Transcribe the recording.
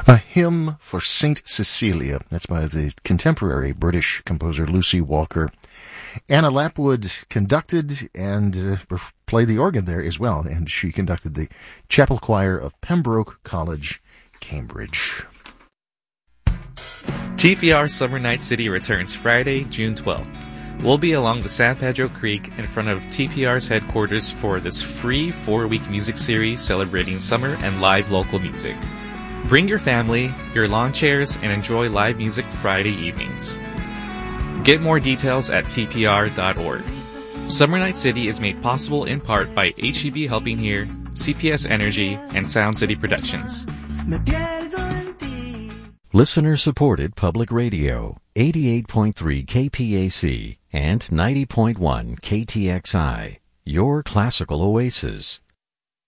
A Hymn for Saint Cecilia. That's by the contemporary British composer Lucy Walker. Anna Lapwood conducted and played the organ there as well, and she conducted the chapel choir of Pembroke College, Cambridge. TPR Summer Night City returns Friday, June 12th. We'll be along the San Pedro Creek in front of TPR's headquarters for this free 4-week music series celebrating summer and live local music. Bring your family, your lawn chairs, and enjoy live music Friday evenings. Get more details at tpr.org. Summer Night City is made possible in part by HEB Helping Here, CPS Energy, and Sound City Productions. Listener-supported public radio, 88.3 KPAC and 90.1 KTXI, your classical oasis.